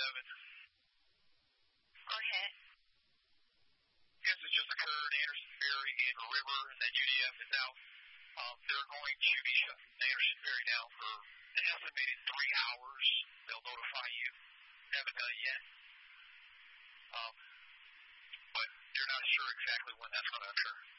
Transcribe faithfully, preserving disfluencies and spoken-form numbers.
seven. Go ahead. Incident just occurred, Anderson Ferry and River, and then U D F is out. Um, they're going to be shutting Anderson Ferry down for an estimated three hours. They'll notify you. Haven't done it yet. Um, but they're not sure exactly when that's going to occur.